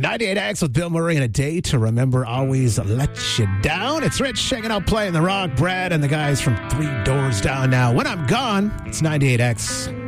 98X with Bill Murray and A Day to Remember Always Let You Down. It's Rich checking out playing the rock. Brad and the guys from 3 Doors Down now. When I'm gone, it's 98X.